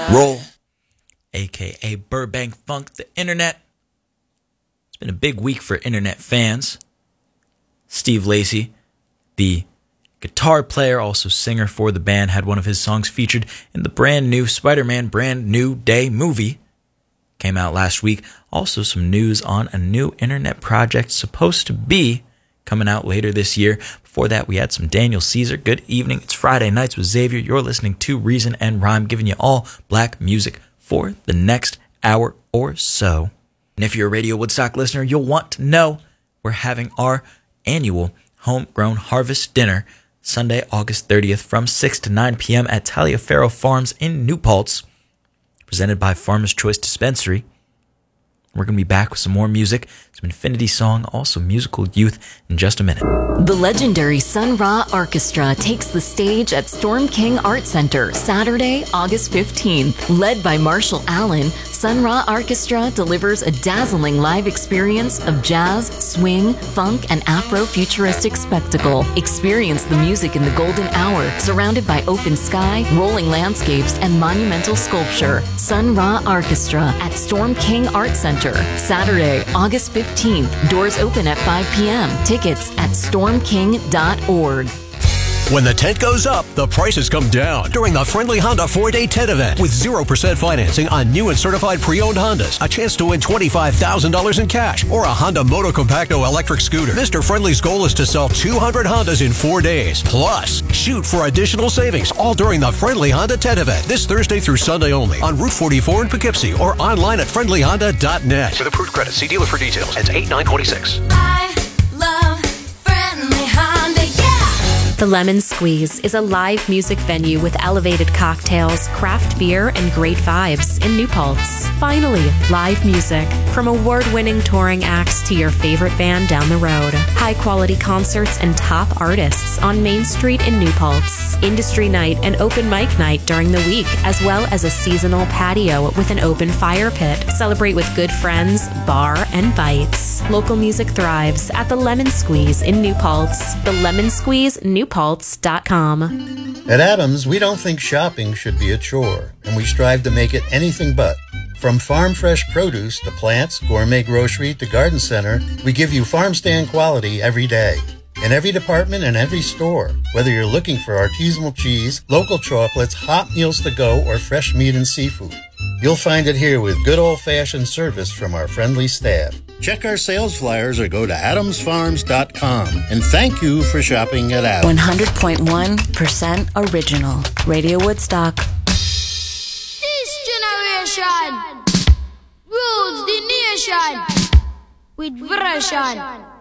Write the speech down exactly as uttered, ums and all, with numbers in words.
Roll, aka Burbank Funk, the internet. It's been a big week for internet fans. Steve Lacy, the guitar player, also singer for the band, had one of his songs featured in the brand new Spider-Man Brand New Day movie. Came out last week. Also some news on a new internet project supposed to be coming out later this year. Before that, we had some Daniel Caesar. Good evening. It's Friday Nights with Xavier. You're listening to Reason and Rhyme, giving you all black music for the next hour or so. And if you're a Radio Woodstock listener, you'll want to know we're having our annual Homegrown Harvest Dinner Sunday, August thirtieth from six to nine p.m. at Taliaferro Farms in New Paltz, presented by Farmer's Choice Dispensary. We're going to be back with some more music, some Infinity Song, also Musical Youth in just a minute. The legendary Sun Ra Orchestra takes the stage at Storm King Art Center Saturday, August fifteenth. Led by Marshall Allen, Sun Ra Orchestra delivers a dazzling live experience of jazz, swing, funk, and Afro-futuristic spectacle. Experience the music in the golden hour, surrounded by open sky, rolling landscapes, and monumental sculpture. Sun Ra Orchestra at Storm King Art Center, Saturday, August fifteenth. Doors open at five p.m. Tickets at storm king dot org. When the tent goes up, the prices come down during the Friendly Honda four-day tent event with zero percent financing on new and certified pre-owned Hondas, a chance to win twenty-five thousand dollars in cash, or a Honda Moto Compacto electric scooter. Mister Friendly's goal is to sell two hundred Hondas in four days. Plus, shoot for additional savings all during the Friendly Honda tent event this Thursday through Sunday only on Route forty-four in Poughkeepsie or online at friendly honda dot net. With approved credit, see dealer for details. It's eight nine twenty-six. I love Friendly Honda, yeah! The Lemon Squeeze is a live music venue with elevated cocktails, craft beer, and great vibes in New Paltz. Finally, live music. From award-winning touring acts to your favorite band down the road. High-quality concerts and top artists on Main Street in New Paltz. Industry night and open mic night during the week, as well as a seasonal patio with an open fire pit. Celebrate with good friends, bar, and bites. Local music thrives at the Lemon Squeeze in New Paltz. The Lemon Squeeze, new paltz dot com. At Adams, we don't think shopping should be a chore, and we strive to make it anything but. From farm fresh produce to plants, gourmet grocery to garden center, we give you farm stand quality every day. In every department and every store, whether you're looking for artisanal cheese, local chocolates, hot meals to go, or fresh meat and seafood, you'll find it here with good old-fashioned service from our friendly staff. Check our sales flyers or go to adams farms dot com. And thank you for shopping at Adams. one hundred point one percent original. Radio Woodstock. This generation rules the nation with version.